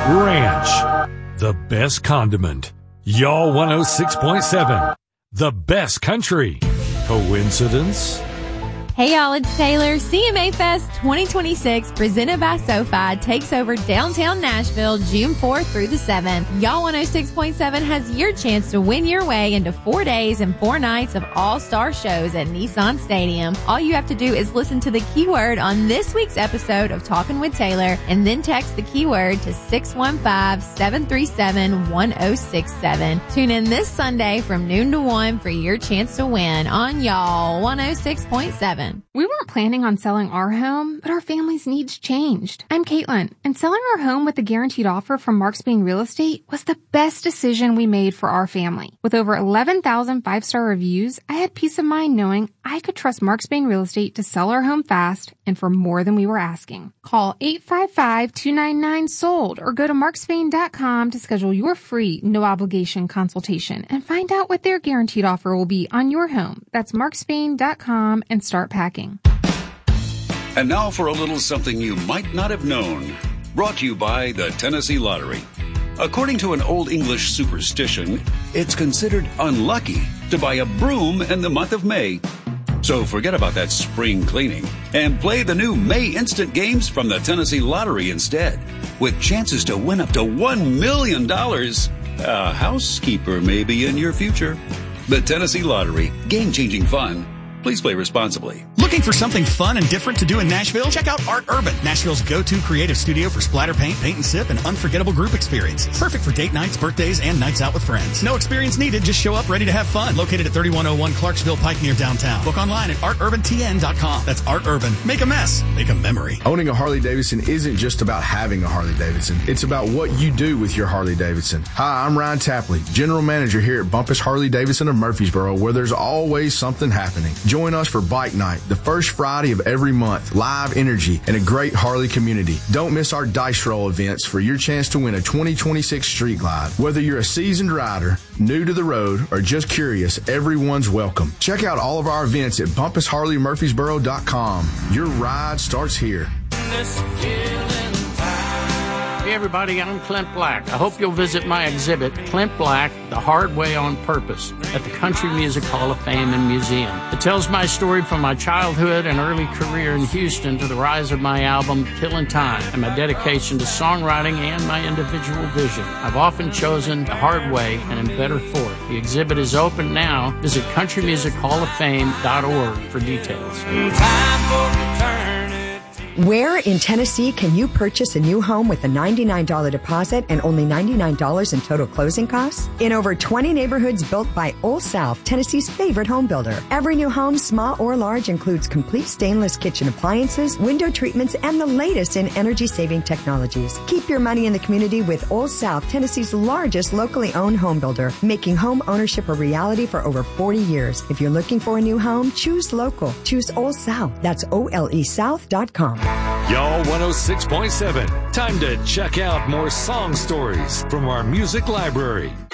Ranch, the best condiment. Y'all 106.7, the best country. Coincidence? Hey y'all, it's Taylor. CMA Fest 2026 presented by SoFi takes over downtown Nashville June 4th through the 7th. Y'all 106.7 has your chance to win your way into 4 days and 4 nights of all-star shows at Nissan Stadium. All you have to do is listen to the keyword on this week's episode of Talking with Taylor and then text the keyword to 615-737-1067. Tune in this Sunday from noon to 1 for your chance to win on Y'all 106.7. We weren't planning on selling our home, but our family's needs changed. I'm Caitlin, and selling our home with a guaranteed offer from Mark Spain Real Estate was the best decision we made for our family. With over 11,000 five-star reviews, I had peace of mind knowing I could trust Mark Spain Real Estate to sell our home fast and for more than we were asking. Call 855-299-SOLD or go to markspain.com to schedule your free, no-obligation consultation and find out what their guaranteed offer will be on your home. That's markspain.com and start packing. And now for a little something you might not have known. Brought to you by the Tennessee Lottery. According to an Old English superstition, it's considered unlucky to buy a broom in the month of May. So forget about that spring cleaning and play the new May Instant Games from the Tennessee Lottery instead, with chances to win up to $1 million. A housekeeper may be in your future. The Tennessee Lottery. Game-changing fun. Please play responsibly. Looking for something fun and different to do in Nashville? Check out Art Urban, Nashville's go-to creative studio for splatter paint, paint and sip, and unforgettable group experiences. Perfect for date nights, birthdays, and nights out with friends. No experience needed. Just show up ready to have fun. Located at 3101 Clarksville Pike near downtown. Book online at arturbantn.com. That's Art Urban. Make a mess. Make a memory. Owning a Harley-Davidson isn't just about having a Harley-Davidson. It's about what you do with your Harley-Davidson. Hi, I'm Ryan Tapley, General Manager here at Bumpus Harley-Davidson of Murfreesboro, where there's always something happening. Join us for Bike Night, the first Friday of every month, live energy, and a great Harley community. Don't miss our dice roll events for your chance to win a 2026 Street Glide. Whether you're a seasoned rider, new to the road, or just curious, everyone's welcome. Check out all of our events at BumpusHarleyMurfreesboro.com. Your ride starts here. Hey everybody, I'm Clint Black. I hope you'll visit my exhibit, Clint Black, The Hard Way on Purpose, at the Country Music Hall of Fame and Museum. It tells my story from my childhood and early career in Houston to the rise of my album, Killin' Time, and my dedication to songwriting and my individual vision. I've often chosen the hard way and am better for it. The exhibit is open now. Visit countrymusichofoffame.org for details. Time for Where in Tennessee can you purchase a new home with a $99 deposit and only $99 in total closing costs? In over 20 neighborhoods built by Old South, Tennessee's favorite home builder. Every new home, small or large, includes complete stainless kitchen appliances, window treatments, and the latest in energy-saving technologies. Keep your money in the community with Old South, Tennessee's largest locally owned home builder, making home ownership a reality for over 40 years. If you're looking for a new home, choose local. Choose Old South. That's OLESouth.com. Y'all 106.7. Time to check out more song stories from our music library.